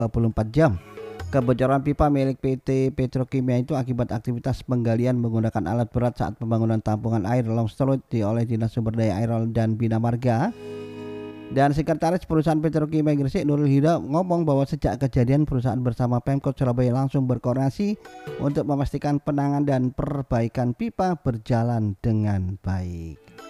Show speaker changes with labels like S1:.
S1: 24 jam. Kebocoran pipa milik PT Petrokimia itu akibat aktivitas penggalian menggunakan alat berat saat pembangunan tampungan air Longstroot oleh Dinas Sumber Daya Air dan Bina Marga. Dan Sekretaris Perusahaan Petrokimia Gresik Nurul Huda ngomong bahwa sejak kejadian perusahaan bersama Pemkot Surabaya langsung berkoordinasi untuk memastikan penanganan dan perbaikan pipa berjalan dengan baik.